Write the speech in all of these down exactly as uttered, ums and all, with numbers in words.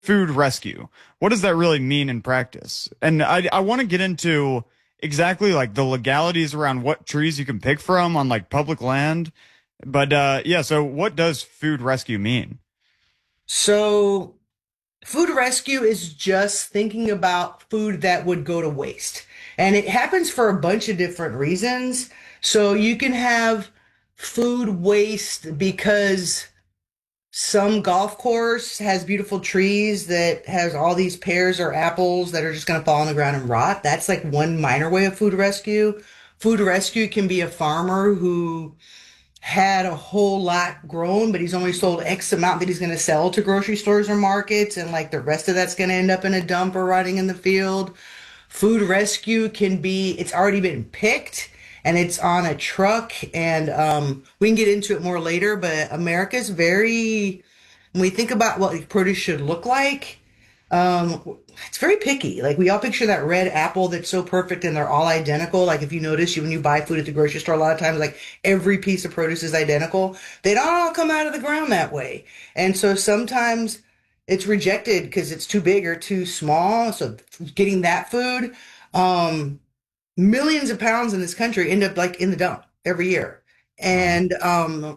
food rescue? What does that really mean in practice? And I I want to get into exactly like the legalities around what trees you can pick from on like public land. But uh yeah, so what does food rescue mean? So, food rescue is just thinking about food that would go to waste. And it happens for a bunch of different reasons. So, you can have food waste because some golf course has beautiful trees that has all these pears or apples that are just going to fall on the ground and rot. That's like one minor way of food rescue. Food rescue can be a farmer who had a whole lot grown, but he's only sold X amount that he's going to sell to grocery stores or markets, and like the rest of that's going to end up in a dump or rotting in the field. Food rescue can be it's already been picked and it's on a truck, and um, we can get into it more later, but America's very, when we think about what like, produce should look like, um, it's very picky. Like we all picture that red apple that's so perfect and they're all identical. Like if you notice you when you buy food at the grocery store, a lot of times like every piece of produce is identical. They don't all come out of the ground that way. And so sometimes it's rejected because it's too big or too small. So getting that food, um, millions of pounds in this country end up like in the dump every year. Wow. And um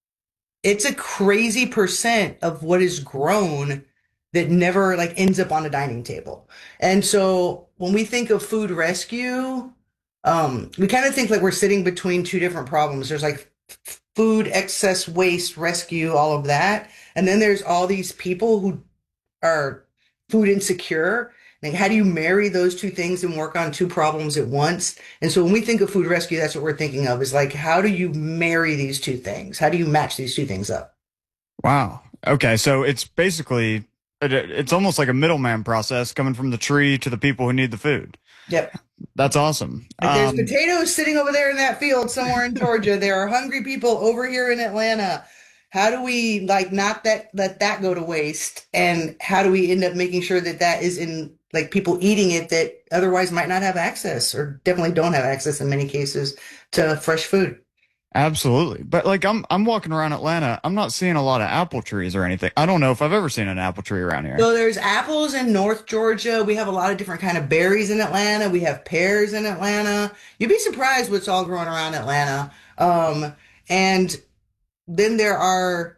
it's a crazy percent of what is grown that never like ends up on a dining table. And so when we think of food rescue, um, we kind of think like we're sitting between two different problems. There's like food excess waste rescue, all of that. And then there's all these people who are food insecure. Like, how do you marry those two things and work on two problems at once? And so when we think of food rescue, that's what we're thinking of is like, how do you marry these two things? How do you match these two things up? Wow. Okay, so it's basically it, it's almost like a middleman process coming from the tree to the people who need the food. Yep. That's awesome. Like there's Um, potatoes sitting over there in that field somewhere in Georgia. There are hungry people over here in Atlanta. How do we like not that let that go to waste? And how do we end up making sure that that is in like people eating it that otherwise might not have access or definitely don't have access in many cases to fresh food? Absolutely. But like I'm I'm walking around Atlanta, I'm not seeing a lot of apple trees or anything. I don't know if I've ever seen an apple tree around here. So there's apples in North Georgia. We have a lot of different kind of berries in Atlanta. We have pears in Atlanta. You'd be surprised what's all growing around Atlanta. Um, and then there are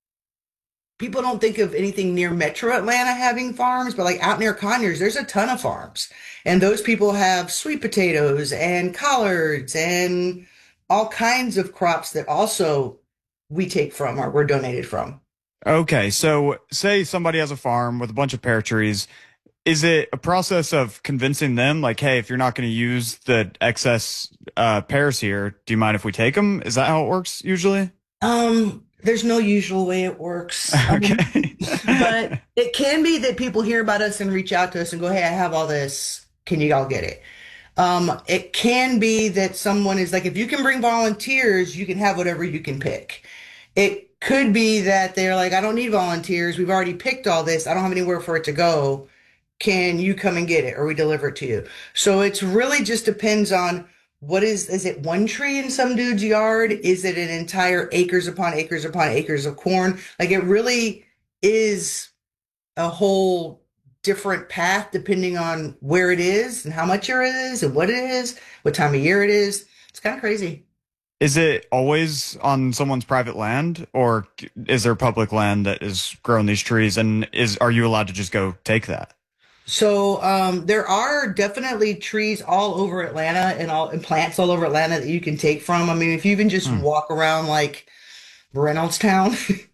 people don't think of anything near Metro Atlanta having farms, but like out near Conyers, there's a ton of farms. And those people have sweet potatoes and collards and all kinds of crops that also we take from or we're donated from. Okay, so say somebody has a farm with a bunch of pear trees. Is it a process of convincing them, like, hey, if you're not going to use the excess uh, pears here, do you mind if we take them? Is that how it works usually? Um, there's no usual way it works. Um, Okay. but it can be that people hear about us and reach out to us and go, "Hey, I have all this. Can you all get it?" Um, it can be that someone is like, if you can bring volunteers, you can have whatever you can pick. It could be that they're like, I don't need volunteers. We've already picked all this. I don't have anywhere for it to go. Can you come and get it or we deliver it to you? So it's really just depends on what is, is it one tree in some dude's yard? Is it an entire acres upon acres upon acres of corn? Like it really is a whole different path depending on where it is and how much it is and what it is, what time of year it is. It's kind of crazy. Is it always on someone's private land, or is there public land that is growing these trees? And is are you allowed to just go take that? So um, there are definitely trees all over Atlanta and all and plants all over Atlanta that you can take from. I mean, if you even just Hmm. walk around like Reynoldstown,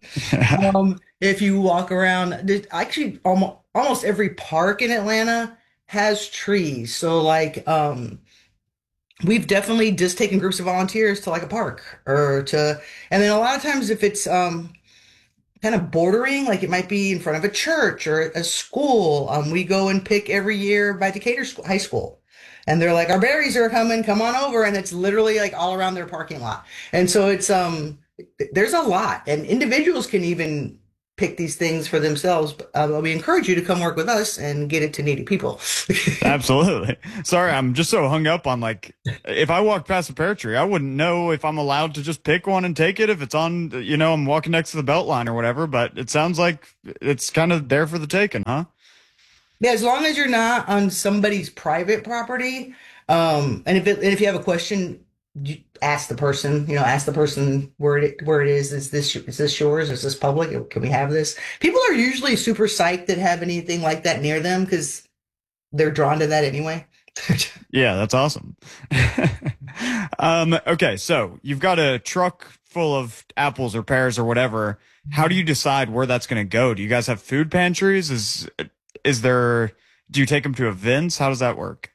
um, if you walk around, there's actually almost almost every park in Atlanta has trees. So like um, we've definitely just taken groups of volunteers to like a park or to, and then a lot of times if it's um kind of bordering, like it might be in front of a church or a school. Um, we go and pick every year by Decatur School, High School. And they're like, our berries are coming, come on over. And it's literally like all around their parking lot. And so it's, um, there's a lot and individuals can even pick these things for themselves. Uh, we encourage you to come work with us and get it to needy people. Absolutely. Sorry, I'm just so hung up on like if I walked past a pear tree, I wouldn't know if I'm allowed to just pick one and take it if it's on, you know, I'm walking next to the belt line or whatever, but it sounds like it's kind of there for the taking, huh? Yeah, as long as you're not on somebody's private property, um, and if it, and if you have a question, you ask the person, you know, ask the person where it where it is. Is this is this yours? Is this public? Can we have this? People are usually super psyched that have anything like that near them because they're drawn to that anyway. Yeah, that's awesome. Um, okay, so you've got a truck full of apples or pears or whatever. How do you decide where that's going to go? Do you guys have food pantries? Is is there, do you take them to events? How does that work?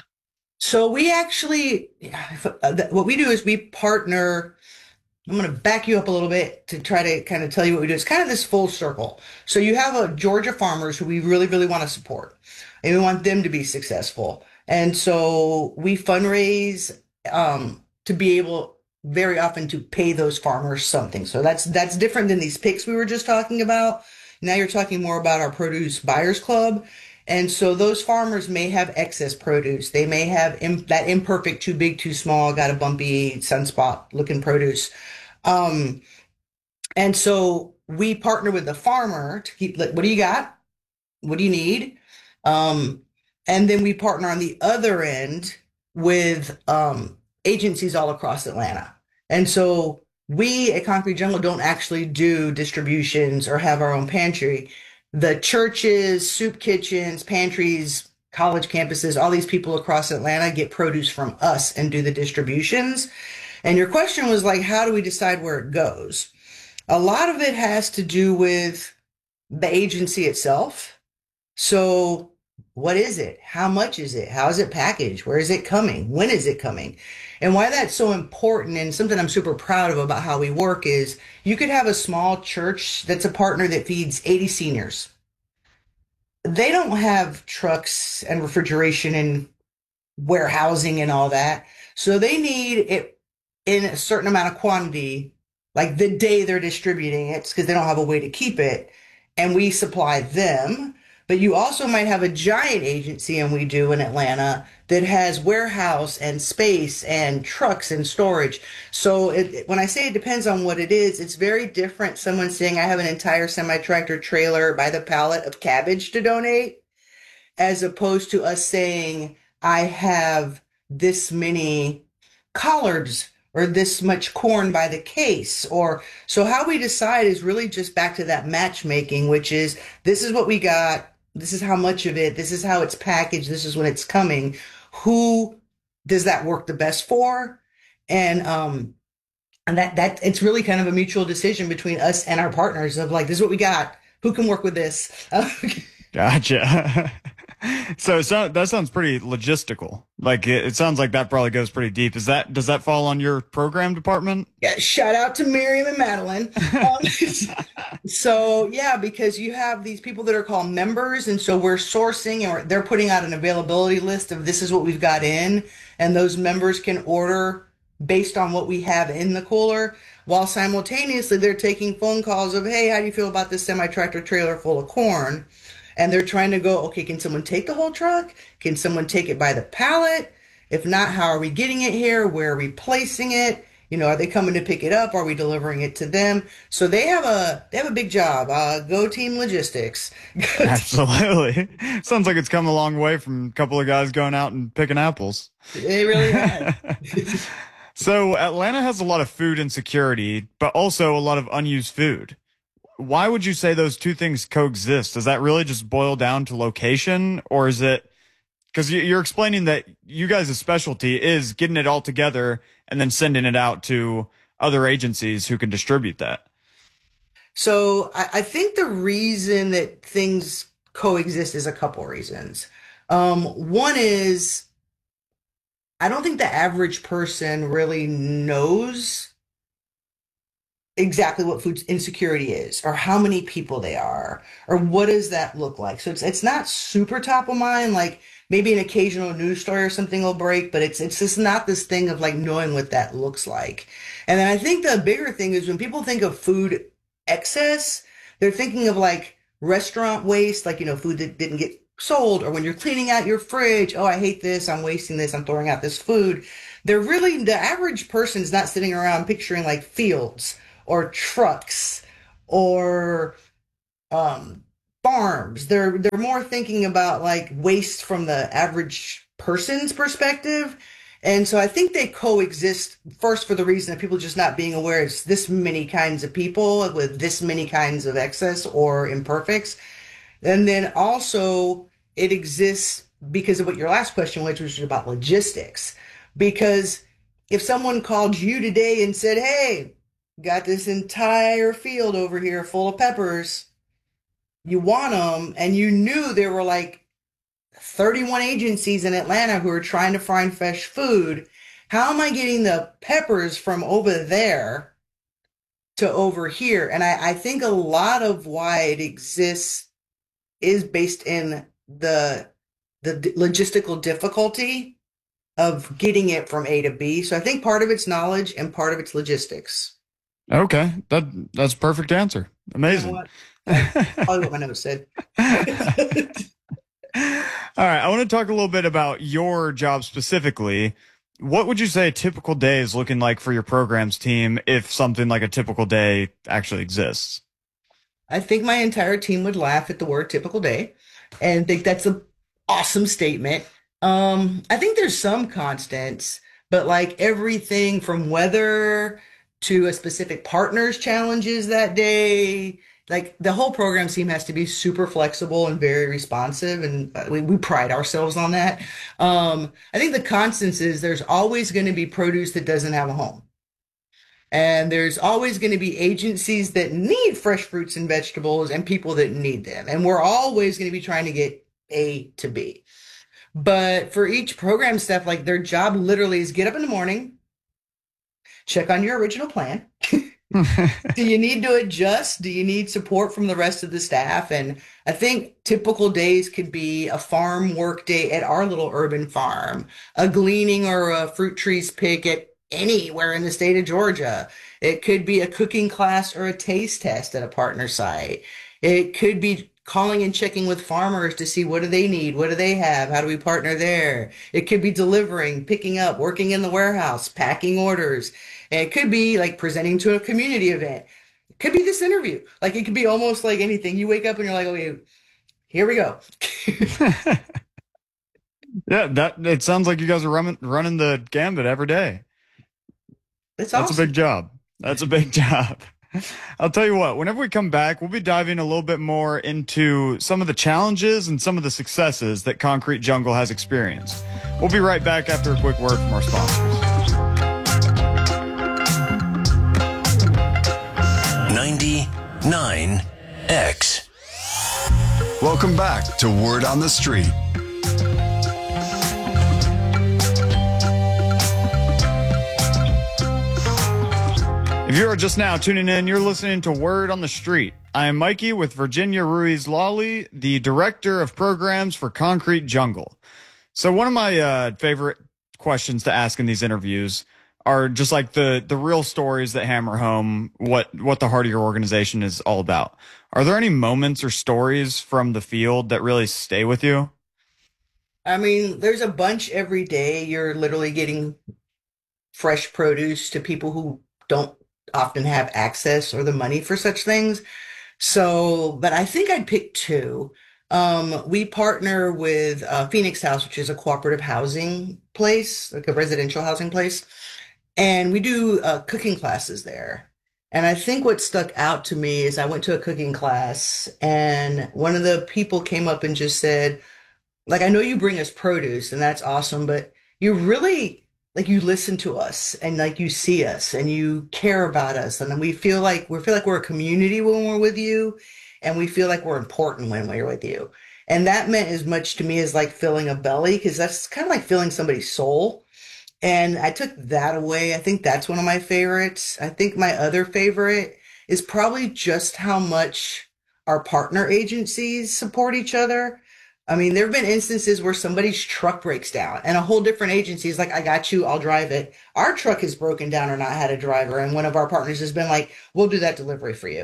So we actually, what we do is we partner. I'm going to back you up a little bit to try to kind of tell you what we do. It's kind of this full circle. So you have a Georgia farmers who we really, really want to support, and we want them to be successful. And so we fundraise um, to be able very often to pay those farmers something. So that's that's different than these picks we were just talking about. Now you're talking more about our produce buyers club. And so those farmers may have excess produce. They may have im that imperfect, too big, too small, got a bumpy sunspot looking produce. Um, and so we partner with the farmer to keep, like, what do you got? What do you need? Um, and then we partner on the other end with um, agencies all across Atlanta. And so we at Concrete Jungle don't actually do distributions or have our own pantry. The churches, soup kitchens, pantries, college campuses, all these people across Atlanta get produce from us and do the distributions. And your question was like, how do we decide where it goes? A lot of it has to do with the agency itself. So, what is it? How much is it? How is it packaged? Where is it coming? When is it coming? And why that's so important and something I'm super proud of about how we work is you could have a small church that's a partner that feeds eighty seniors. They don't have trucks and refrigeration and warehousing and all that. So they need it in a certain amount of quantity, like the day they're distributing it, because they don't have a way to keep it. And we supply them. But you also might have a giant agency, and we do in Atlanta, that has warehouse and space and trucks and storage. So it, when I say it depends on what it is, it's very different. Someone saying, I have an entire semi-tractor trailer by the pallet of cabbage to donate, as opposed to us saying, I have this many collards or this much corn by the case. Or so how we decide is really just back to that matchmaking, which is this is what we got. This is how much of it. This is how it's packaged. This is when it's coming. Who does that work the best for? And um and that that it's really kind of a mutual decision between us and our partners of like, this is what we got. Who can work with this? Gotcha. So, so that sounds pretty logistical. Like it, it sounds like that probably goes pretty deep. Is that, does that fall on your program department? Yeah, shout out to Miriam and Madeline. Um, so yeah, because you have these people that are called members, and so we're sourcing and we're, they're putting out an availability list of this is what we've got in, and those members can order based on what we have in the cooler, while simultaneously they're taking phone calls of, hey, how do you feel about this semi-tractor trailer full of corn? And they're trying to go, okay, can someone take the whole truck? Can someone take it by the pallet? If not, how are we getting it here? Where are we placing it? You know, are they coming to pick it up? Are we delivering it to them? So they have a they have a big job. Uh, go team logistics. Absolutely. Sounds like it's come a long way from a couple of guys going out and picking apples. They really have. So Atlanta has a lot of food insecurity, but also a lot of unused food. Why would you say those two things coexist? Does that really just boil down to location, or is it because you're explaining that you guys' specialty is getting it all together and then sending it out to other agencies who can distribute that? So I, I think the reason that things coexist is a couple reasons. Um, one is I don't think the average person really knows exactly what food insecurity is or how many people they are or what does that look like. So it's it's not super top of mind, like maybe an occasional news story or something will break, but it's it's just not this thing of like knowing what that looks like. And then I think the bigger thing is when people think of food excess, They're thinking of like restaurant waste, like, you know, food that didn't get sold, or when you're cleaning out your fridge, oh, I hate this, I'm wasting this, I'm throwing out this food. They're really, the average person's not sitting around picturing like fields or trucks or um farms. They're they're more thinking about like waste from the average person's perspective. And so I think they coexist first for the reason of people just not being aware it's this many kinds of people with this many kinds of excess or imperfects. And then also it exists because of what your last question was, which was about logistics. Because if someone called you today and said, "Hey, got this entire field over here full of peppers, you want them," and you knew there were like thirty-one agencies in Atlanta who are trying to find fresh food. How am I getting the peppers from over there to over here? And I, I think a lot of why it exists is based in the the logistical difficulty of getting it from A to B. So I think part of it's knowledge and part of it's logistics. Okay, that that's a perfect answer. You know Amazing. what? That's probably what my notes said. All right, I want to talk a little bit about your job specifically. What would you say a typical day is looking like for your programs team if something like a typical day actually exists? I think my entire team would laugh at the word typical day and think that's an awesome statement. Um, I think there's some constants, but like everything from weather to a specific partner's challenges that day, like the whole program team has to be super flexible and very responsive, and uh, we, we pride ourselves on that. Um, I think the constants is there's always going to be produce that doesn't have a home. And there's always going to be agencies that need fresh fruits and vegetables and people that need them. And we're always going to be trying to get A to B. But for each program staff, like their job literally is get up in the morning, check on your original plan. Do you need to adjust? Do you need support from the rest of the staff? And I think typical days could be a farm work day at our little urban farm, a gleaning or a fruit trees pick at anywhere in the state of Georgia. It could be a cooking class or a taste test at a partner site. It could be calling and checking with farmers to see what do they need, what do they have, how do we partner there. It could be delivering, picking up, working in the warehouse, packing orders. And it could be like presenting to a community event. It could be this interview. Like it could be almost like anything. You wake up and you're like, okay, here we go. Yeah, that it sounds like you guys are running running the gambit every day. It's That's a awesome. big job. That's a big job. I'll tell you what, whenever we come back, we'll be diving a little bit more into some of the challenges and some of the successes that Concrete Jungle has experienced. We'll be right back after a quick word from our sponsors. ninety-nine X. Welcome back to Word on the Street. If you are just now tuning in, you're listening to Word on the Street. I am Mikey with Virginia Ruiz Lawley, the Director of Programs for Concrete Jungle. So one of my uh, favorite questions to ask in these interviews are just like the the real stories that hammer home what what the heart of your organization is all about. Are there any moments or stories from the field that really stay with you? I mean, there's a bunch every day. You're literally getting fresh produce to people who don't often have access or the money for such things. So, but I think I'd pick two. Um, we partner with uh, Phoenix House, which is a cooperative housing place, like a residential housing place. And we do uh, cooking classes there. And I think what stuck out to me is I went to a cooking class and one of the people came up and just said, like, I know you bring us produce and that's awesome, but you really, like, you listen to us and like you see us and you care about us. And we feel like we feel like we're a community when we're with you and we feel like we're important when we're with you. And that meant as much to me as like filling a belly because that's kind of like filling somebody's soul. And I took that away. I think that's one of my favorites. I think my other favorite is probably just how much our partner agencies support each other. I mean, there have been instances where somebody's truck breaks down and a whole different agency is like, I got you, I'll drive it. Our truck has broken down or not had a driver. And one of our partners has been like, we'll do that delivery for you.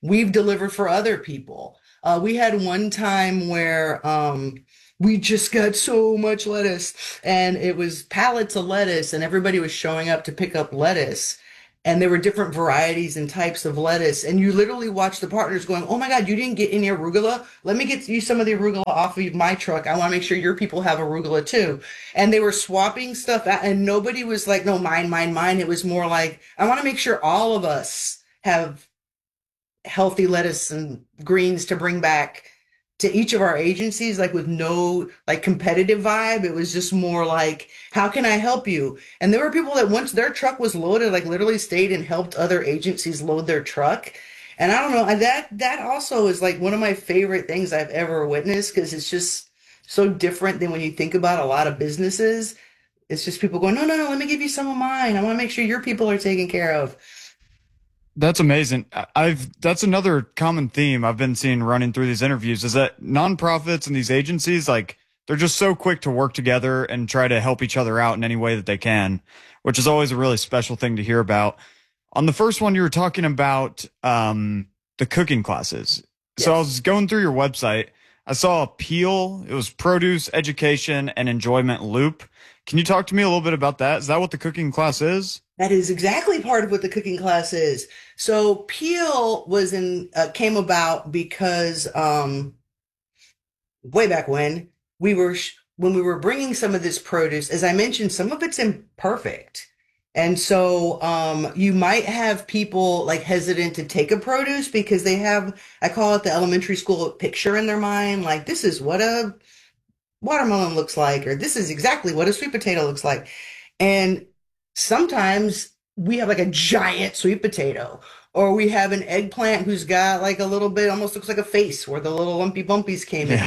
we've delivered for other people. Uh, we had one time where um, we just got so much lettuce, and it was pallets of lettuce, and everybody was showing up to pick up lettuce. And there were different varieties and types of lettuce. And you literally watch the partners going, "Oh my God, you didn't get any arugula? Let me get you some of the arugula off of my truck. I want to make sure your people have arugula too." And they were swapping stuff out, and nobody was like, "No, mine, mine, mine." It was more like, I want to make sure all of us have healthy lettuce and greens to bring back to each of our agencies, like with no like competitive vibe. It was just more like, how can I help you? And there were people that once their truck was loaded, like literally stayed and helped other agencies load their truck. And I don't know, that that also is like one of my favorite things I've ever witnessed, because it's just so different than when you think about a lot of businesses. It's just people going, "No, no, no, let me give you some of mine. I want to make sure your people are taken care of." That's amazing. I- I've that's another common theme I've been seeing running through these interviews is that nonprofits and these agencies, like, they're just so quick to work together and try to help each other out in any way that they can, which is always a really special thing to hear about. On the first one, you were talking about um, the cooking classes. So I Yes. was going through your website. I saw a Peel. It was produce, education, and enjoyment loop. Can you talk to me a little bit about that? Is that what the cooking class is? That is exactly part of what the cooking class is. So Peel was in uh, came about because um, way back when we were sh when we were bringing some of this produce, as I mentioned, some of it's imperfect. And so um, you might have people like hesitant to take a produce because they have, I call it the elementary school picture in their mind, like this is what a watermelon looks like, or this is exactly what a sweet potato looks like. And sometimes we have like a giant sweet potato, or we have an eggplant who's got like a little bit, almost looks like a face where the little lumpy bumpies came Yeah. in.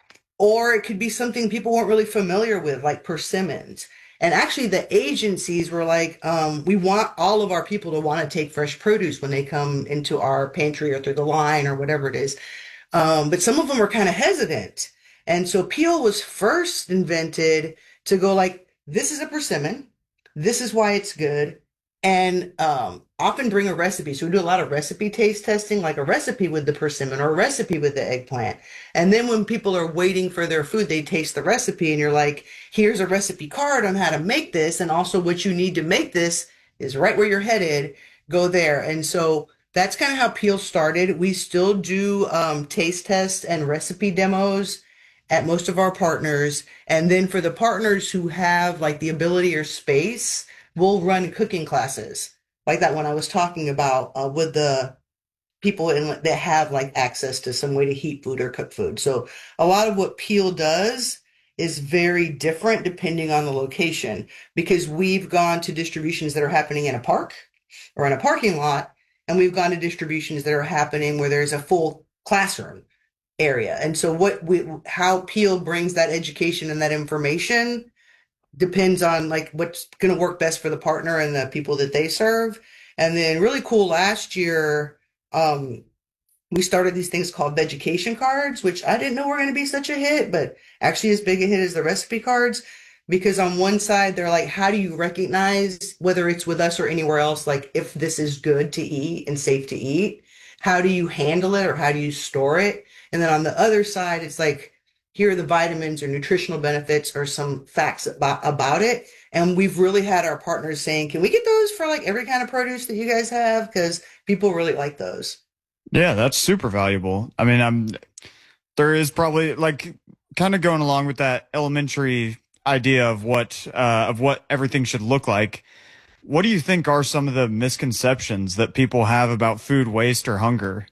Or it could be something people weren't really familiar with, like persimmons. And actually, the agencies were like, um, we want all of our people to want to take fresh produce when they come into our pantry or through the line or whatever it is. Um, but some of them were kind of hesitant. And so Peel was first invented to go like, this is a persimmon. This is why it's good. And um, often bring a recipe. So we do a lot of recipe taste testing, like a recipe with the persimmon or a recipe with the eggplant. And then when people are waiting for their food, they taste the recipe and you're like, here's a recipe card on how to make this. And also what you need to make this is right where you're headed. Go there. And so that's kind of how Peel started. We still do um, taste tests and recipe demos at most of our partners. And then for the partners who have like the ability or space, we'll run cooking classes like that one I was talking about uh, with the people in, that have like access to some way to heat food or cook food. So a lot of what Peel does is very different depending on the location, because we've gone to distributions that are happening in a park or in a parking lot, and we've gone to distributions that are happening where there's a full classroom area. And so what we how Peel brings that education and that information depends on like what's going to work best for the partner and the people that they serve. And then really cool last year, um, we started these things called vegetation cards, which I didn't know were going to be such a hit, but actually as big a hit as the recipe cards. Because on one side, they're like, how do you recognize whether it's with us or anywhere else, like if this is good to eat and safe to eat? How do you handle it or how do you store it? And then on the other side, it's like, here are the vitamins or nutritional benefits or some facts about, about it. And we've really had our partners saying, can we get those for like every kind of produce that you guys have? Because people really like those. Yeah, that's super valuable. I mean, I'm there is probably like kind of going along with that elementary idea of what uh, of what everything should look like. What do you think are some of the misconceptions that people have about food waste or hunger?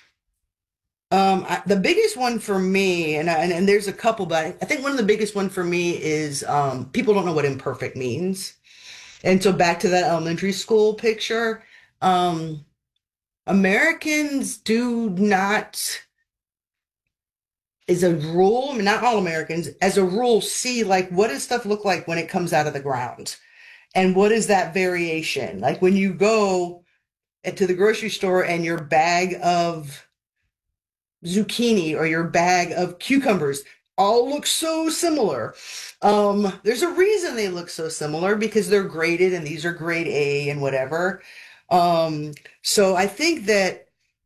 Um, I, the biggest one for me, and, I- and and there's a couple, but I think one of the biggest one for me is um, people don't know what imperfect means. And so back to that elementary school picture, um, Americans do not, as a rule, I mean, not all Americans, as a rule, see like what does stuff look like when it comes out of the ground, and what is that variation? Like when you go to the grocery store and your bag of zucchini or your bag of cucumbers all look so similar. Um, there's a reason they look so similar, because they're graded and these are grade A and whatever. Um, so I think that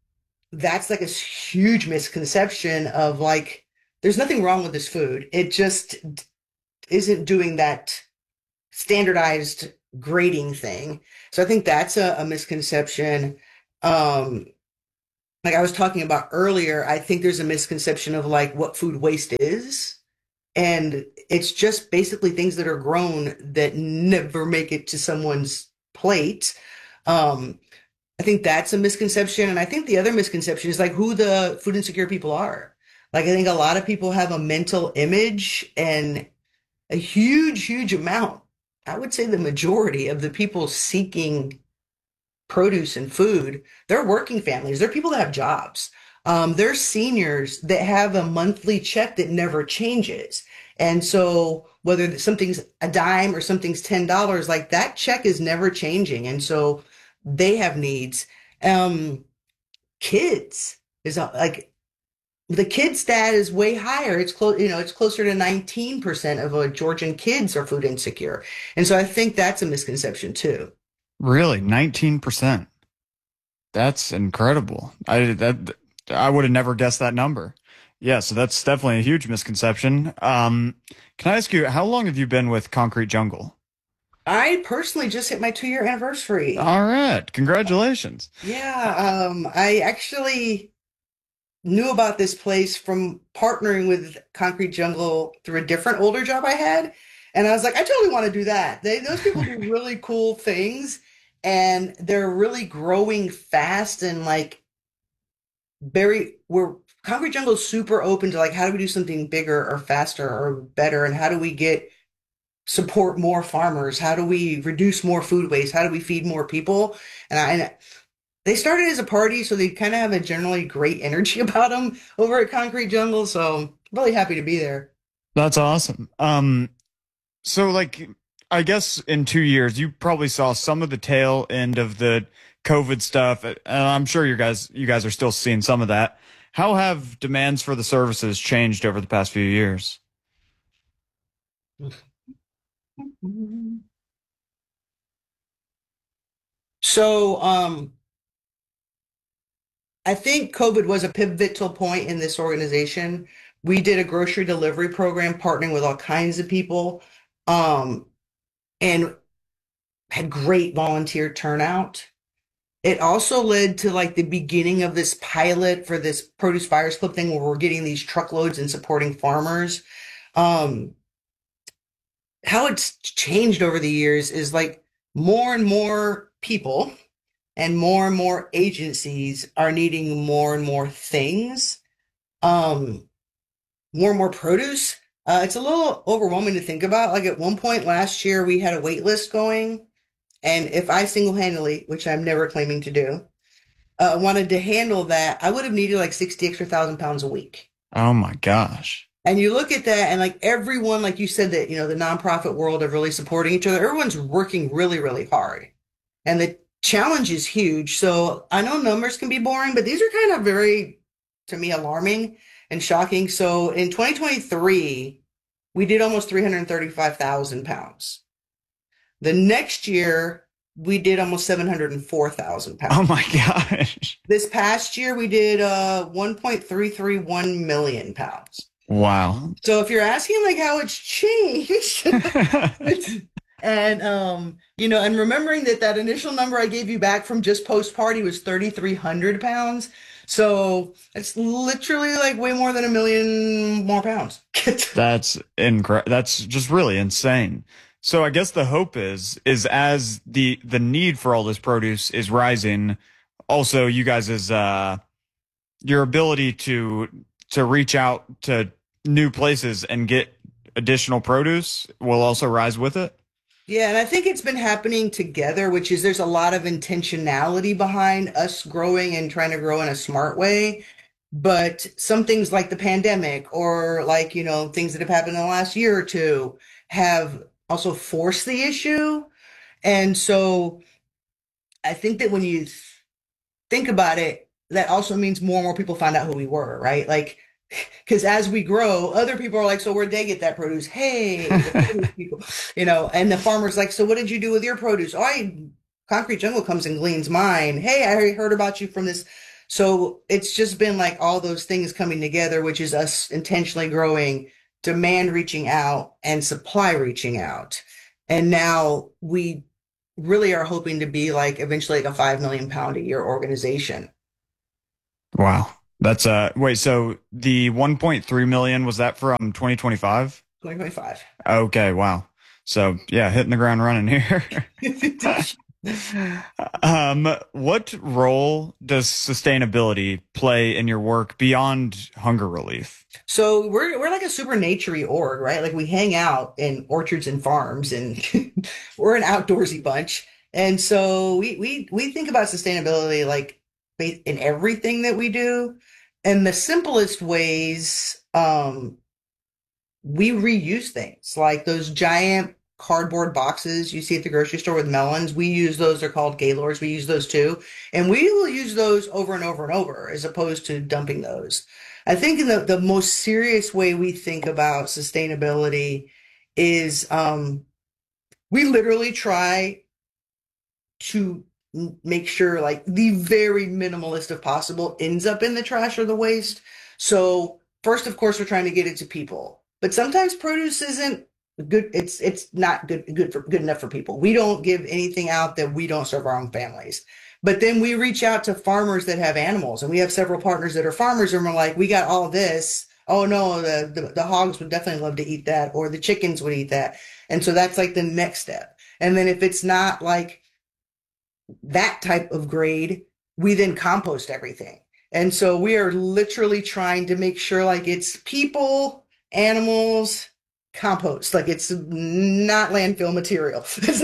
that's like a huge misconception of like, there's nothing wrong with this food. It just isn't doing that standardized grading thing. So I think that's a, a misconception. Um, like I was talking about earlier, I think there's a misconception of like what food waste is. And it's just basically things that are grown that never make it to someone's plate. Um, I think that's a misconception. And I think the other misconception is like who the food insecure people are. Like I think a lot of people have a mental image and a huge, huge amount. I would say the majority of the people seeking produce and food, they're working families. They're people that have jobs. Um, they're seniors that have a monthly check that never changes. And so whether something's a dime or something's ten dollars like that check is never changing. And so they have needs. Um, kids is uh, like the kid stat is way higher. It's close, you know, it's closer to nineteen percent of uh, Georgian kids are food insecure. And so I think that's a misconception too. Really, nineteen percent. That's incredible. I that I would have never guessed that number. Yeah, so that's definitely a huge misconception. Um, can I ask you, how long have you been with Concrete Jungle? I personally just hit my two year anniversary. All right, congratulations. Yeah, um, I actually knew about this place from partnering with Concrete Jungle through a different older job I had. And I was like, I totally want to do that. They, those people do really cool things and they're really growing fast and like very, we're Concrete Jungle is super open to like, how do we do something bigger or faster or better? And how do we get support more farmers? How do we reduce more food waste? How do we feed more people? And I, and they started as a party, so they kind of have a generally great energy about them over at Concrete Jungle. So I'm really happy to be there. That's awesome. Um, so like, I guess in two years, you probably saw some of the tail end of the COVID stuff. And I'm sure you guys, you guys are still seeing some of that. How have demands for the services changed over the past few years? So um, I think COVID was a pivotal point in this organization. We did a grocery delivery program partnering with all kinds of people, um, and had great volunteer turnout. It also led to like the beginning of this pilot for this produce fires club thing where we're getting these truckloads and supporting farmers. Um, how it's changed over the years is like more and more people and more and more agencies are needing more and more things, um, more and more produce. Uh, it's a little overwhelming to think about. Like at one point last year, we had a wait list going. And if I single-handedly, which I'm never claiming to do, uh, wanted to handle that, I would have needed like sixty extra thousand pounds a week. Oh my gosh. And you look at that and like everyone, like you said, that, you know, the nonprofit world of really supporting each other, everyone's working really, really hard. And the challenge is huge. So I know numbers can be boring, but these are kind of very, to me, alarming and shocking. So in twenty twenty-three, we did almost three hundred thirty-five thousand pounds. The next year, we did almost seven hundred four thousand pounds. Oh my gosh. This past year, we did uh, one point three three one million pounds. Wow. So if you're asking like how it's changed, and um, you know, and remembering that that initial number I gave you back from just post party was thirty-three hundred pounds. So it's literally like way more than a million more pounds. That's incredible. That's just really insane. So I guess the hope is, is as the, the need for all this produce is rising, also you guys is, uh, your ability to, to reach out to new places and get additional produce will also rise with it. Yeah, and I think it's been happening together, which is there's a lot of intentionality behind us growing and trying to grow in a smart way. But some things like the pandemic or like, you know, things that have happened in the last year or two have also forced the issue. And so I think that when you think about it, that also means more and more people find out who we were, right? Like, because as we grow, other people are like, so where'd they get that produce? Hey, the produce people, you know, and the farmer's like, so what did you do with your produce? Oh, I, Concrete Jungle comes and gleans mine. Hey, I heard about you from this So it's just been like all those things coming together, which is us intentionally growing, demand reaching out, and supply reaching out. And now we really are hoping to be like eventually like a five million pound a year organization. Wow. That's uh wait, so the one point three million, was that from twenty twenty-five? twenty twenty-five. Okay, wow. So yeah, hitting the ground running here. Um, what role does sustainability play in your work beyond hunger relief? So we're we're like a super naturey org, right? Like we hang out in orchards and farms, and we're an outdoorsy bunch. And so we we we think about sustainability like ba- in everything that we do. And the simplest ways, um, we reuse things like those giant cardboard boxes you see at the grocery store with melons. We use those. They're called Gaylords. We use those too. And we will use those over and over and over as opposed to dumping those. I think in the, the most serious way we think about sustainability is um, we literally try to m- make sure like the very minimalist of possible ends up in the trash or the waste. So first, of course, we're trying to get it to people, but sometimes produce isn't good. It's it's not good good for good enough for people. We don't give anything out that we don't serve our own families. But then we reach out to farmers that have animals, and we have several partners that are farmers, and we're like, we got all this. Oh no, the, the the hogs would definitely love to eat that, or the chickens would eat that. And so that's like the next step. And then if it's not like that type of grade, we then compost everything. And so we are literally trying to make sure like it's people, animals, compost, like it's not landfill material.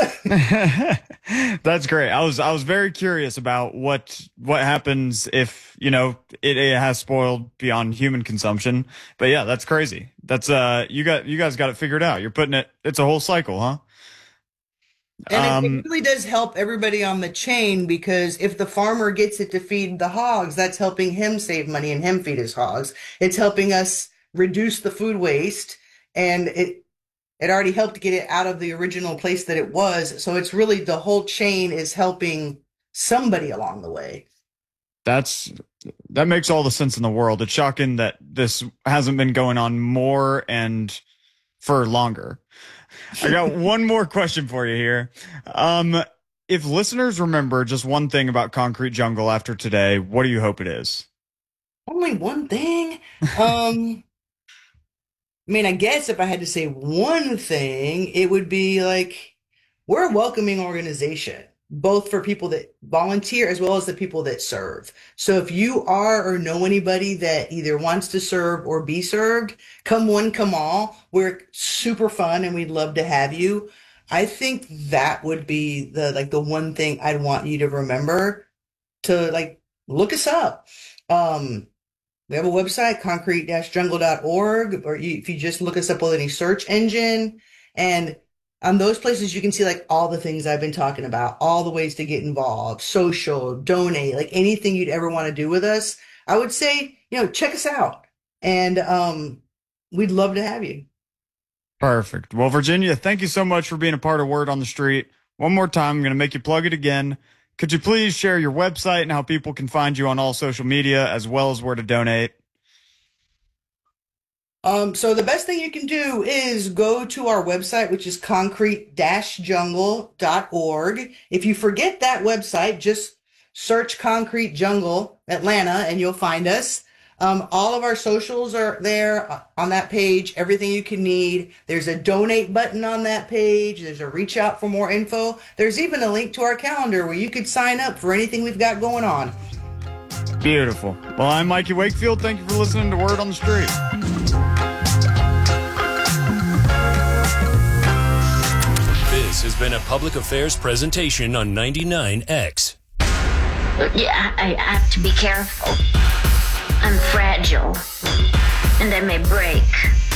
That's great. I was I was very curious about what what happens if, you know, it, it has spoiled beyond human consumption. But yeah, that's crazy. That's uh you got you guys got it figured out. You're putting it, it's a whole cycle, huh? And it, Um, it really does help everybody on the chain, because if the farmer gets it to feed the hogs, that's helping him save money and him feed his hogs. It's helping us reduce the food waste, and it it already helped get it out of the original place that it was. So it's really the whole chain is helping somebody along the way. That's that makes all the sense in the world. It's shocking that this hasn't been going on more and for longer. I got one more question for you here. Um, if listeners remember just one thing about Concrete Jungle after today, what do you hope it is? Only one thing. Um, I mean, I guess if I had to say one thing, it would be like we're a welcoming organization, both for people that volunteer as well as the people that serve. So if you are or know anybody that either wants to serve or be served, come one, come all. We're super fun and we'd love to have you. I think that would be the like the one thing I'd want you to remember, to like look us up. Um, we have a website, concrete dash jungle dot org, or you, if you just look us up with any search engine, and on those places, you can see like all the things I've been talking about, all the ways to get involved, social, donate, like anything you'd ever want to do with us. I would say, you know, check us out, and um, we'd love to have you. Perfect. Well, Virginia, thank you so much for being a part of Word on the Street. One more time, I'm going to make you plug it again. Could you please share your website and how people can find you on all social media, as well as where to donate? Um, so the best thing you can do is go to our website, which is concrete dash jungle dot org. If you forget that website, just search Concrete Jungle Atlanta and you'll find us. Um, all of our socials are there on that page, everything you can need. There's a donate button on that page. There's a reach out for more info. There's even a link to our calendar where you could sign up for anything we've got going on. Beautiful. Well, I'm Mikey Wakefield. Thank you for listening to Word on the Street. This has been a public affairs presentation on ninety-nine X. Yeah, I have to be careful. I'm fragile, and I may break.